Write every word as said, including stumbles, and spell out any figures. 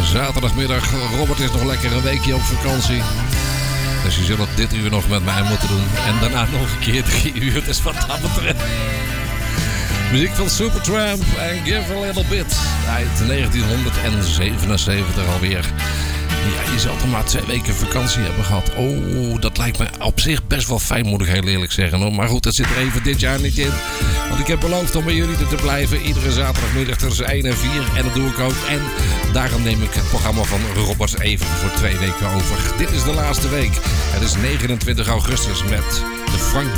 Zaterdagmiddag. Robert is nog lekker een weekje op vakantie. Dus je zult het dit uur nog met mij moeten doen. En daarna nog een keer drie uur. Dus wat dat betreft. Muziek van Supertramp en Give a Little Bit. Uit negentien zevenenzeventig alweer. Ja, je zal toch maar twee weken vakantie hebben gehad. Oh, dat lijkt me op zich best wel fijn, moet ik heel eerlijk zeggen. Hoor. Maar goed, dat zit er even dit jaar niet in. Want ik heb beloofd om bij jullie te blijven. Iedere zaterdagmiddag tussen één en vier. En dat doe ik ook. En daarom neem ik het programma van Robert even voor twee weken over. Dit is de laatste week. Het is negenentwintig augustus met de Frank